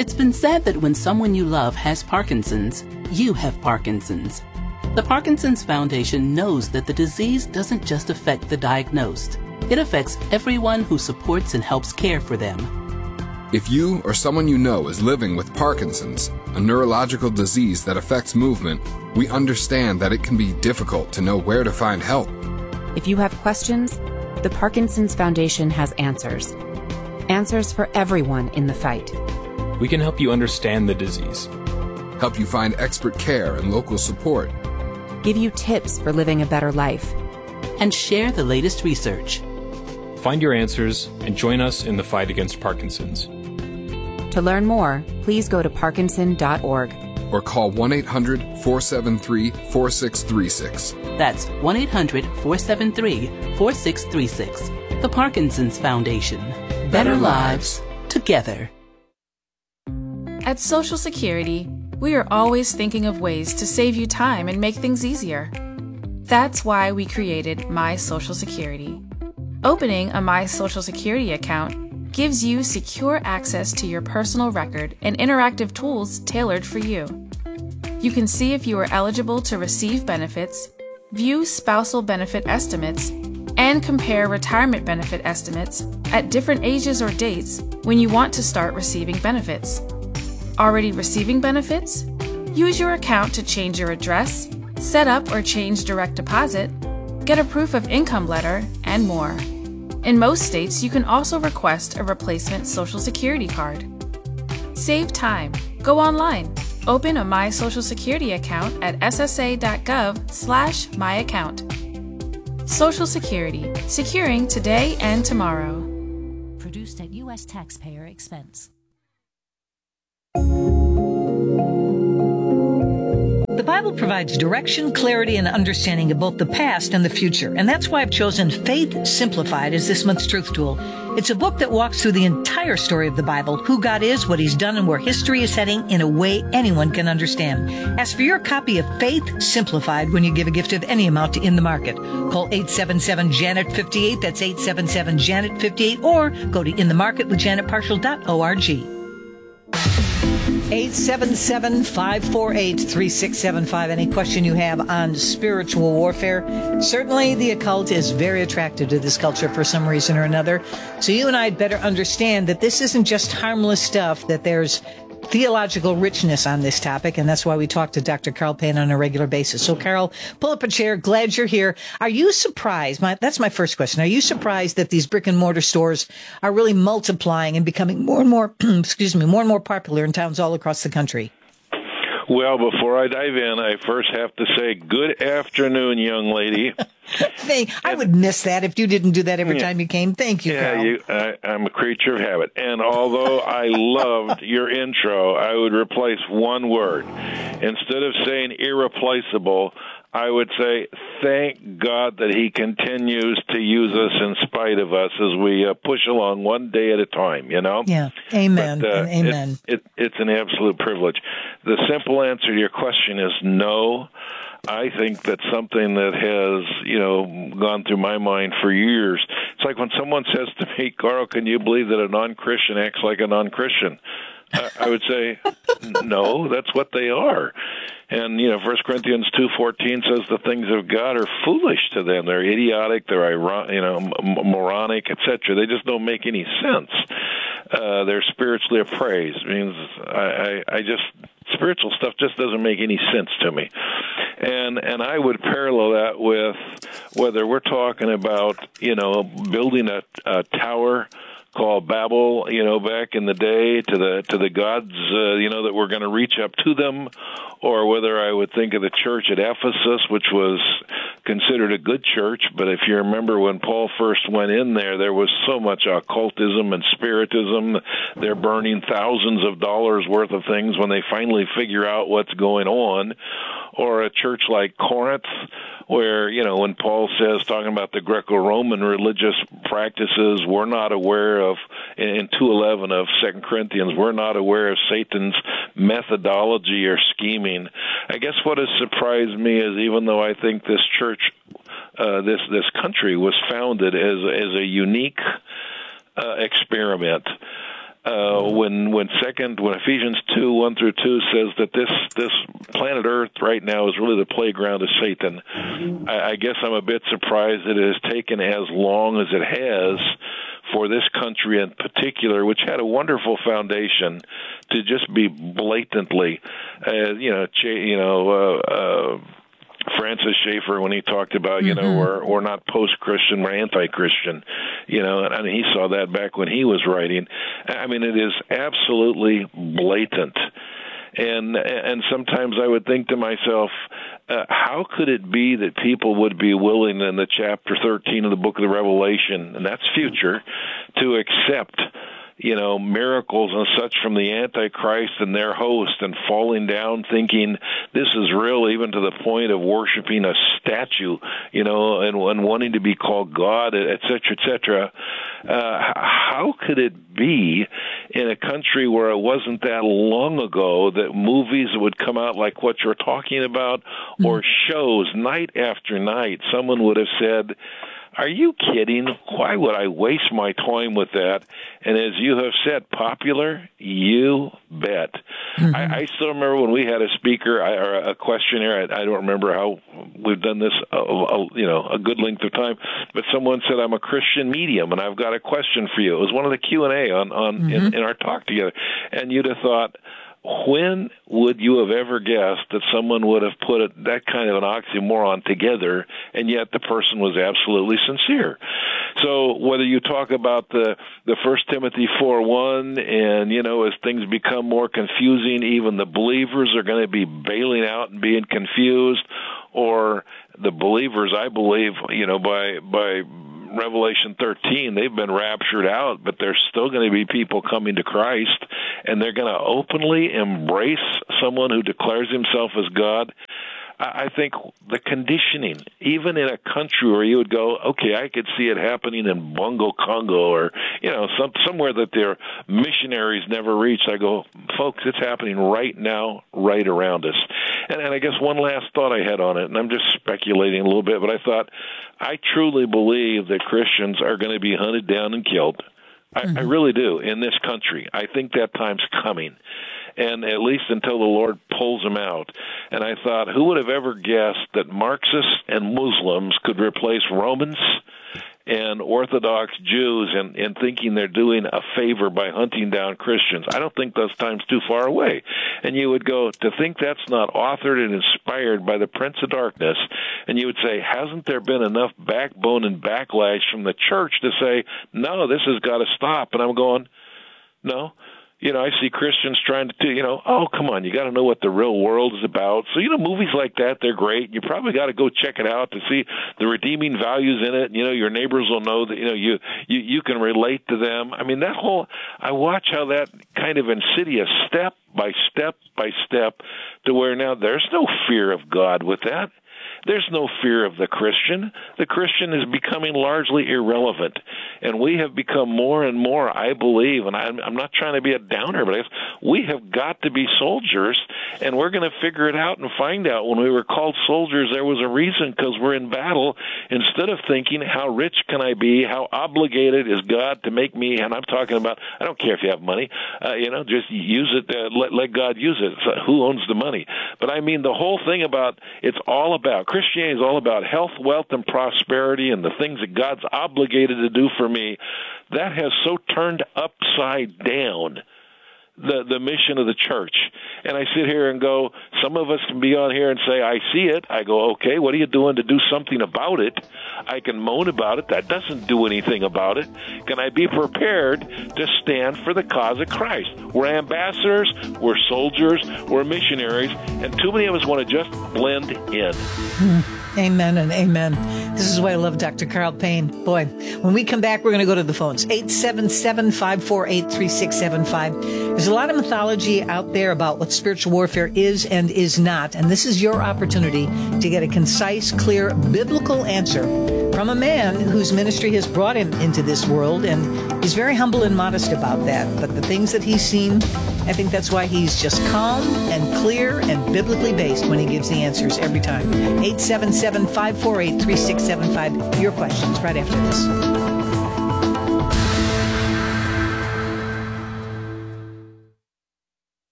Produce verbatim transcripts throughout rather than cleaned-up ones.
It's been said that when someone you love has Parkinson's, you have Parkinson's. The Parkinson's Foundation knows that the disease doesn't just affect the diagnosed. It affects everyone who supports and helps care for them. If you or someone you know is living with Parkinson's, a neurological disease that affects movement, we understand that it can be difficult to know where to find help. If you have questions, the Parkinson's Foundation has answers. Answers for everyone in the fight. We can help you understand the disease, help you find expert care and local support, give you tips for living a better life, and share the latest research. Find your answers and join us in the fight against Parkinson's. To learn more, please go to parkinson dot org or call one eight hundred, four seven three, four six three six. That's one eight hundred, four seven three, four six three six. The Parkinson's Foundation. Better lives together. At Social Security, we are always thinking of ways to save you time and make things easier. That's why we created My Social Security. Opening a My Social Security account gives you secure access to your personal record and interactive tools tailored for you. You can see if you are eligible to receive benefits, view spousal benefit estimates, and compare retirement benefit estimates at different ages or dates when you want to start receiving benefits. Already receiving benefits? Use your account to change your address, set up or change direct deposit, get a proof of income letter, and more. In most states, you can also request a replacement Social Security card. Save time. Go online. Open a My Social Security account at s s a dot gov slash my account. Social Security. Securing today and tomorrow. Produced at U S taxpayer expense. The Bible provides direction, clarity, and understanding of both the past and the future. And that's why I've chosen Faith Simplified as this month's truth tool. It's a book that walks through the entire story of the Bible, who God is, what He's done, and where history is heading in a way anyone can understand. Ask for your copy of Faith Simplified when you give a gift of any amount to In the Market. Call eight seven seven, Janet fifty-eight. That's eight seven seven, Janet fifty-eight. Or go to in the market with janet partial dot org. eight seven seven, five four eight, three six seven five. Any question you have on spiritual warfare? Certainly the occult is very attractive to this culture for some reason or another. So you and I had better understand that this isn't just harmless stuff, that there's theological richness on this topic, and that's why we talk to Doctor Carl Payne on a regular basis. So, Carl, pull up a chair. Glad you're here. Are you surprised? My, that's my first question. Are you surprised that these brick and mortar stores are really multiplying and becoming more and more, excuse me, more and more popular in towns all across the country? Well, before I dive in, I first have to say good afternoon, young lady. Hey, I would miss that if you didn't do that every time you came. Thank you, yeah, Carl. You, I, I'm a creature of habit. And although I loved your intro, I would replace one word. Instead of saying irreplaceable, I would say, thank God that He continues to use us in spite of us as we uh, push along one day at a time, you know? Yeah, amen, but, uh, and amen. It, it, it's an absolute privilege. The simple answer to your question is no. I think that's something that has, you know, gone through my mind for years. It's like when someone says to me, Carl, can you believe that a non-Christian acts like a non-Christian? I, I would say, no, that's what they are. And, you know, First Corinthians two fourteen says the things of God are foolish to them. They're idiotic, they're, iron, you know, moronic, et cetera. They just don't make any sense. Uh, they're spiritually appraised. It means I, I, I just, spiritual stuff just doesn't make any sense to me. And and I would parallel that with whether we're talking about, you know, building a, a tower called Babel, you know, back in the day to the to the gods, uh, you know, that we're going to reach up to them, or whether I would think of the church at Ephesus, which was considered a good church, but if you remember when Paul first went in there, there was so much occultism and spiritism. They're burning thousands of dollars worth of things when they finally figure out what's going on. Or a church like Corinth, where, you know, when Paul says, talking about the Greco-Roman religious practices, we're not aware of, in two eleven of Second Corinthians, we're not aware of Satan's methodology or scheming. I guess what has surprised me is, even though I think this church, uh, this this country was founded as, as a unique uh, experiment, Uh, when when second when Ephesians two one through two says that this this planet Earth right now is really the playground of Satan, I, I guess I'm a bit surprised that it has taken as long as it has for this country in particular, which had a wonderful foundation, to just be blatantly, uh, you know, ch- you know. Uh, uh, Francis Schaeffer, when he talked about, you know, we're, we're not post-Christian, we're anti-Christian, you know, and I mean, he saw that back when he was writing. I mean, it is absolutely blatant. And and sometimes I would think to myself, uh, how could it be that people would be willing in the chapter thirteen of the book of the Revelation, and that's future, to accept, you know, miracles and such from the Antichrist and their host, and falling down thinking this is real, even to the point of worshiping a statue, you know, and, and wanting to be called God, et cetera, et cetera. Uh, how could it be in a country where it wasn't that long ago that movies would come out like what you're talking about, or shows night after night, someone would have said, are you kidding? Why would I waste my time with that? And as you have said, popular, you bet. Mm-hmm. I, I still remember when we had a speaker I, or a questionnaire. I, I don't remember how we've done this, a, a, you know, a good length of time. But someone said, "I'm a Christian medium, and I've got a question for you." It was one of the Q and A on, on mm-hmm. in, in our talk together, and you'd have thought, when would you have ever guessed that someone would have put it, that kind of an oxymoron together, and yet the person was absolutely sincere? So whether you talk about the the First Timothy four one, and, you know, as things become more confusing, even the believers are going to be bailing out and being confused, or the believers, I believe, you know, by by Revelation thirteen, they've been raptured out, but there's still going to be people coming to Christ, and they're going to openly embrace someone who declares himself as God. I think the conditioning, even in a country where you would go, okay, I could see it happening in Bongo, Congo, or, you know, some, somewhere that their missionaries never reached. I go, folks, it's happening right now, right around us. And, and I guess one last thought I had on it, and I'm just speculating a little bit, but I thought, I truly believe that Christians are going to be hunted down and killed. I, mm-hmm. I really do, in this country. I think that time's coming, and at least until the Lord pulls them out. And I thought, who would have ever guessed that Marxists and Muslims could replace Romans and Orthodox Jews in, in thinking they're doing a favor by hunting down Christians? I don't think those time's too far away. And you would go, to think that's not authored and inspired by the Prince of Darkness, and you would say, hasn't there been enough backbone and backlash from the church to say, no, this has got to stop? And I'm going, no. You know, I see Christians trying to do, you know, oh, come on, you got to know what the real world is about. So, you know, movies like that, they're great. You probably got to go check it out to see the redeeming values in it. You know, your neighbors will know that, you know, you, you, you can relate to them. I mean, that whole, I watch how that kind of insidious step by step by step to where now there's no fear of God with that. There's no fear of the Christian. The Christian is becoming largely irrelevant. And we have become more and more, I believe, and I'm, I'm not trying to be a downer, but I guess we have got to be soldiers, and we're going to figure it out and find out. When we were called soldiers, there was a reason, because we're in battle. Instead of thinking, how rich can I be, how obligated is God to make me, and I'm talking about, I don't care if you have money, uh, you know, just use it, uh, let, let God use it. So who owns the money? But I mean, the whole thing about, it's all about, Christianity is all about health, wealth, and prosperity, and the things that God's obligated to do for me. That has so turned upside down the the mission of the church. And I sit here and go, some of us can be on here and say, I see it. I go, okay, what are you doing to do something about it? I can moan about it. That doesn't do anything about it. Can I be prepared to stand for the cause of Christ? We're ambassadors, we're soldiers, we're missionaries, and too many of us want to just blend in. Amen and amen. This is why I love Doctor Carl Payne. Boy, when we come back, we're going to go to the phones. eight seven seven, five four eight, three six seven five. There's a lot of mythology out there about what spiritual warfare is and is not. And this is your opportunity to get a concise, clear, biblical answer from a man whose ministry has brought him into this world. And he's very humble and modest about that. But the things that he's seen, I think that's why he's just calm and clear and biblically based when he gives the answers every time. eight seven seven, five four eight, three six seven five. Your questions right after this.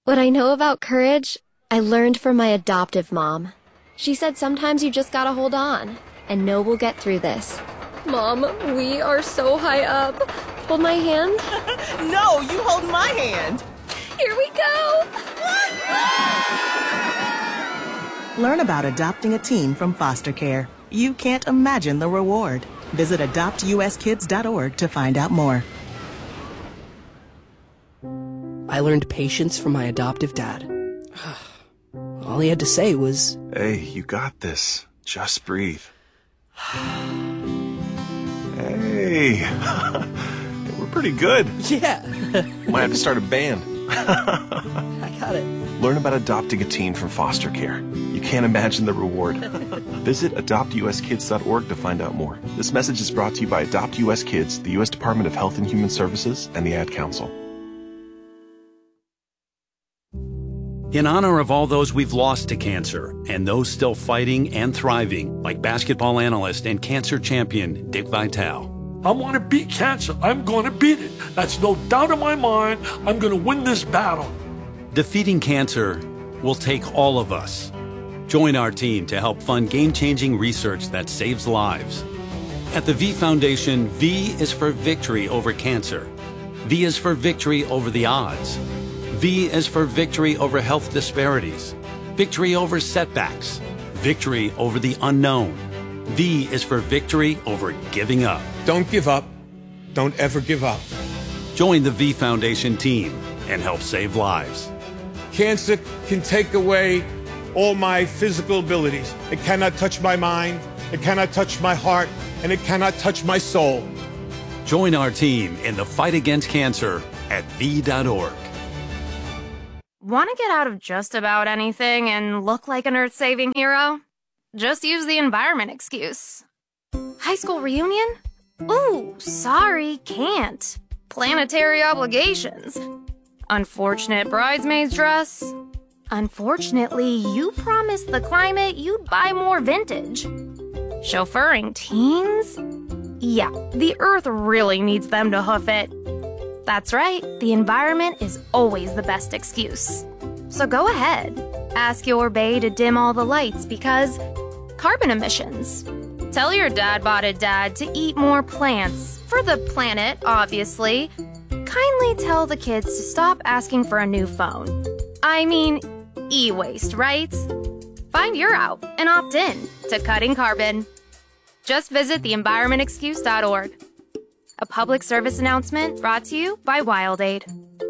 What I know about courage, I learned from my adoptive mom. She said sometimes you just gotta hold on, and know we'll get through this. Mom, we are so high up. Hold my hand. No, you hold my hand. Here we go. Learn about adopting a teen from foster care. You can't imagine the reward. Visit adopt U S kids dot org to find out more. I learned patience from my adoptive dad. All he had to say was, "Hey, you got this. Just breathe." Hey, we're pretty good. Yeah. Might have to start a band. I got it. Learn about adopting a teen from foster care. You can't imagine the reward. Visit adopt U S kids dot org to find out more. This message is brought to you by Adopt U S Kids, the U S Department of Health and Human Services, and the Ad Council. In honor of all those we've lost to cancer and those still fighting and thriving, like basketball analyst and cancer champion Dick Vitale. I want to beat cancer. I'm going to beat it. That's no doubt in my mind. I'm going to win this battle. Defeating cancer will take all of us. Join our team to help fund game-changing research that saves lives. At the V Foundation, V is for victory over cancer. V is for victory over the odds. V is for victory over health disparities, victory over setbacks, victory over the unknown. V is for victory over giving up. Don't give up. Don't ever give up. Join the V Foundation team and help save lives. Cancer can take away all my physical abilities. It cannot touch my mind, it cannot touch my heart, and it cannot touch my soul. Join our team in the fight against cancer at V dot org. Want to get out of just about anything and look like an earth-saving hero? Just use the environment excuse. High school reunion? Ooh, sorry, can't. Planetary obligations. Unfortunate bridesmaid's dress. Unfortunately, you promised the climate you'd buy more vintage. Chauffeuring teens? Yeah, the earth really needs them to hoof it. That's right, the environment is always the best excuse. So go ahead, ask your bae to dim all the lights because carbon emissions. Tell your dad-botted dad to eat more plants, for the planet, obviously. Kindly tell the kids to stop asking for a new phone. I mean, e-waste, right? Find your out and opt in to cutting carbon. Just visit the environment excuse dot org. A public service announcement brought to you by WildAid.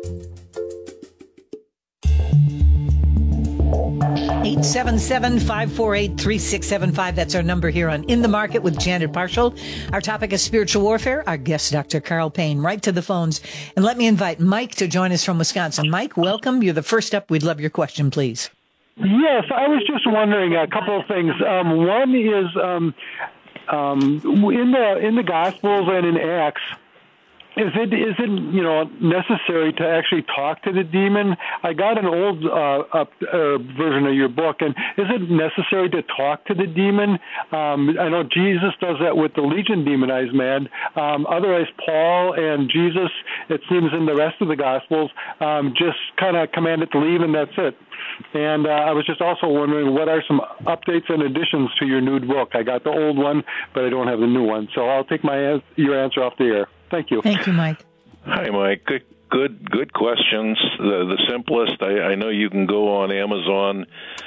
eight seven seven, five four eight, three six seven five. That's our number here on In the Market with Janet Parshall. Our topic is spiritual warfare. Our guest, Doctor Carl Payne. Right to the phones. And let me invite Mike to join us from Wisconsin. Mike, welcome. You're the first up. We'd love your question, please. Yes, I was just wondering a couple of things. Um, one is um, um, in the in the Gospels and in Acts, Is it is it you know necessary to actually talk to the demon? I got an old uh, uh, uh, version of your book, and is it necessary to talk to the demon? Um, I know Jesus does that with the legion demonized man. Um, otherwise, Paul and Jesus, it seems in the rest of the Gospels, um, just kind of command it to leave, and that's it. And uh, I was just also wondering, what are some updates and additions to your new book? I got the old one, but I don't have the new one, so I'll take my your answer off the air. Thank you. Thank you, Mike. Hi, Mike. Good, good, good questions. The, the simplest, I, I know you can go on Amazon.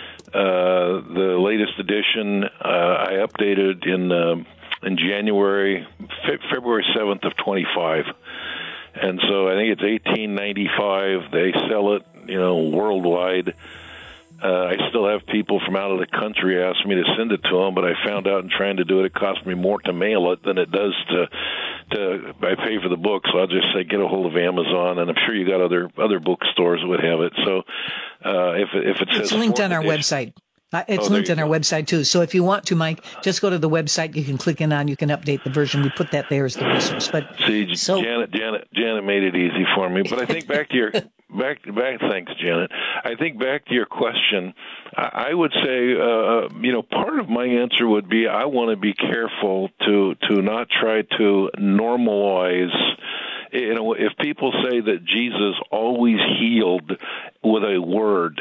Uh, the latest edition uh, I updated in uh, in January, fe- February seventh of twenty-five, and so I think it's eighteen ninety-five. They sell it, you know, worldwide. Uh, I still have people from out of the country ask me to send it to them, but I found out in trying to do it, it cost me more to mail it than it does to, to I pay for the book. So I'll just say get a hold of Amazon, and I'm sure you got other other bookstores that would have it. So uh, if if it says it's linked on our edition, website. Uh, it's oh, linked on our go. website too. So if you want to, Mike, just go to the website. You can click in on. You can update the version. We put that there as the resource. But see, so, Janet, Janet, Janet made it easy for me. But I think back to your. Back, back. Thanks, Janet. I think back to your question, I would say, uh, you know, part of my answer would be I want to be careful to to not try to normalize. You know, if people say that Jesus always healed with a word.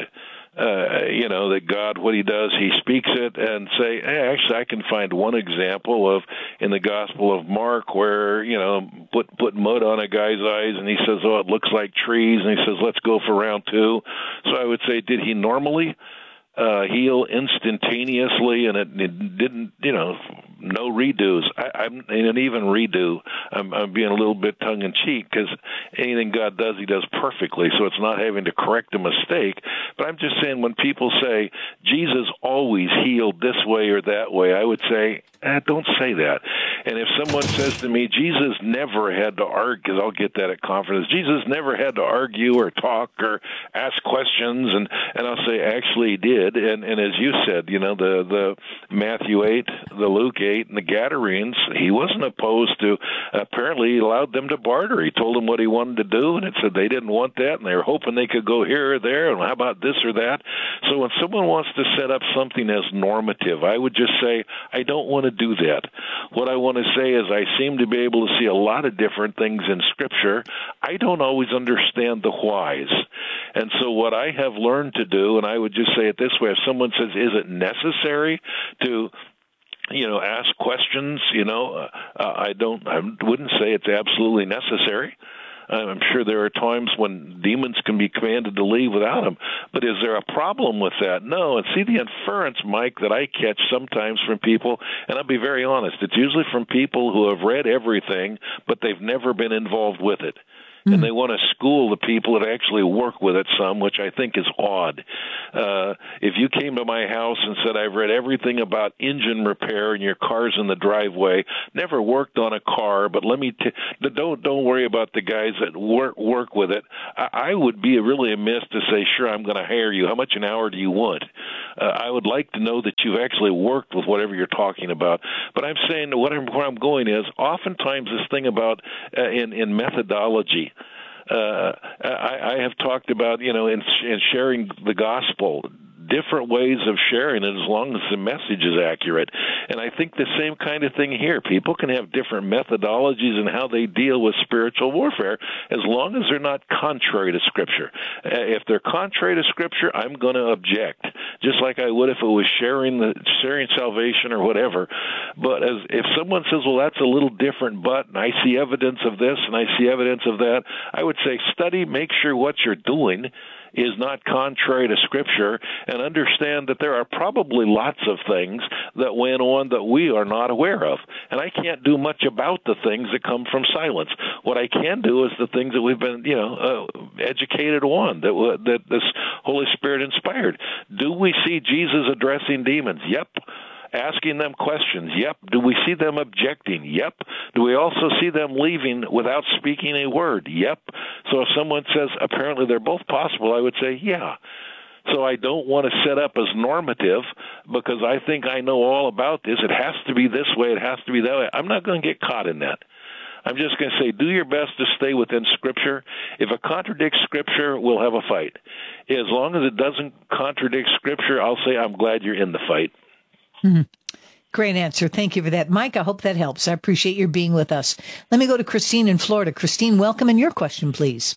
Uh, you know, that God, what he does, he speaks it and say, hey, actually, I can find one example of in the Gospel of Mark where, you know, put, put mud on a guy's eyes and he says, oh, it looks like trees. And he says, let's go for round two. So I would say, did he normally uh, heal instantaneously and it, it didn't, you know, no redos. I, I'm, and even redo, I'm, I'm being a little bit tongue-in-cheek because anything God does, he does perfectly, so it's not having to correct a mistake. But I'm just saying when people say, Jesus always healed this way or that way, I would say, eh, don't say that. And if someone says to me, Jesus never had to argue, because I'll get that at conferences, Jesus never had to argue or talk or ask questions, and, and I'll say, actually he did. And, and as you said, you know, the, the Matthew eight, the Luke eight, and the Gadarenes, he wasn't opposed to, apparently he allowed them to barter. He told them what he wanted to do, and it said they didn't want that, and they were hoping they could go here or there, and how about this or that? So when someone wants to set up something as normative, I would just say, I don't want to do that. What I want to say is I seem to be able to see a lot of different things in Scripture. I don't always understand the whys. And so what I have learned to do, and I would just say it this way, if someone says, is it necessary to you know, ask questions, you know, uh, I don't, I wouldn't say it's absolutely necessary. I'm sure there are times when demons can be commanded to leave without them. But is there a problem with that? No. And see the inference, Mike, that I catch sometimes from people, and I'll be very honest, it's usually from people who have read everything, but they've never been involved with it. And they want to school the people that actually work with it some, which I think is odd. Uh, if you came to my house and said, I've read everything about engine repair and your car's in the driveway, never worked on a car, but let me, t- don't don't worry about the guys that work work with it. I, I would be really amiss to say, sure, I'm going to hire you. How much an hour do you want? Uh, I would like to know that you've actually worked with whatever you're talking about. But I'm saying that what I'm, where I'm going is oftentimes this thing about uh, in, in methodology, Uh, I, I have talked about, you know, in, in sharing the gospel, different ways of sharing it as long as the message is accurate. And I think the same kind of thing here. People can have different methodologies in how they deal with spiritual warfare as long as they're not contrary to Scripture. Uh, if they're contrary to Scripture, I'm going to object, just like I would if it was sharing the sharing salvation or whatever. But as if someone says, well, that's a little different, but, and I see evidence of this and I see evidence of that, I would say study, make sure what you're doing is not contrary to Scripture, and understand that there are probably lots of things that went on that we are not aware of. And I can't do much about the things that come from silence. What I can do is the things that we've been, you know, uh, educated on, that that this Holy Spirit inspired. Do we see Jesus addressing demons? Yep. Asking them questions? Yep. Do we see them objecting? Yep. Do we also see them leaving without speaking a word? Yep. So if someone says apparently they're both possible, I would say, yeah. So I don't want to set up as normative because I think I know all about this. It has to be this way. It has to be that way. I'm not going to get caught in that. I'm just going to say, do your best to stay within Scripture. If it contradicts Scripture, we'll have a fight. As long as it doesn't contradict Scripture, I'll say I'm glad you're in the fight. Mm-hmm. Great answer. Thank you for that. Mike, I hope that helps. I appreciate your being with us. Let me go to Christine in Florida. Christine, welcome, and your question, please.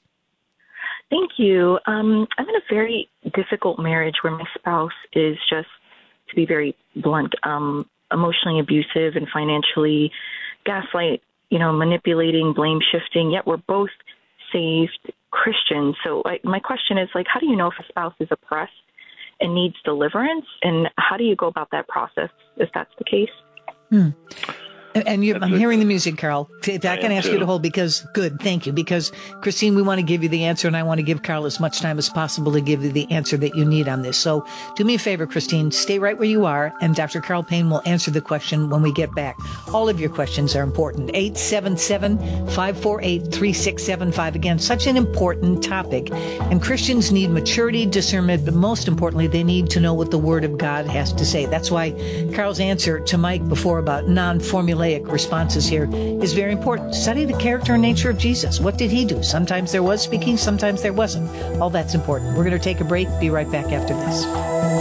Thank you. Um, I'm in a very difficult marriage where my spouse is just, to be very blunt, um, emotionally abusive and financially gaslight, you know, manipulating, blame shifting, yet we're both saved Christians. So like, my question is, like, how do you know if a spouse is oppressed and needs deliverance, and how do you go about that process if that's the case? Hmm. And you, I'm hearing the music, Carl. I can ask too. you to hold because, good, thank you. Because, Christine, we want to give you the answer, and I want to give Carl as much time as possible to give you the answer that you need on this. So do me a favor, Christine, stay right where you are, and Doctor Carl Payne will answer the question when we get back. All of your questions are important. eight seven seven, five four eight, three six seven five. Again, such an important topic. And Christians need maturity, discernment, but most importantly, they need to know what the Word of God has to say. That's why Carl's answer to Mike before about non-formulaic responses here is very important. Study the character and nature of Jesus. What did he do? Sometimes there was speaking, sometimes there wasn't. All that's important. We're going to take a break. Be right back after this.